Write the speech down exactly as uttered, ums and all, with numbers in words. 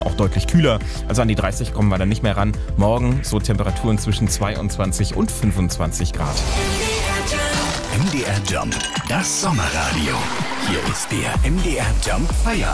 auch deutlich kühler. Also an die dreißig kommen wir dann nicht mehr ran. Morgen so Temperaturen zwischen zweiundzwanzig und fünfundzwanzig Grad. M D R Jump, das Sommerradio. Hier ist der M D R Jump Feierabend.